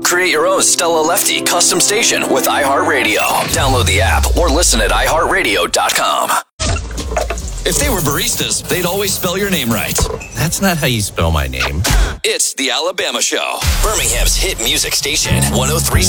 Create your own Stella Lefty custom station with iHeartRadio. Download the app or listen at iHeartRadio.com. If they were baristas, they'd always spell your name right. That's not how you spell my name. It's the Alabama Show. Birmingham's hit music station, 103.7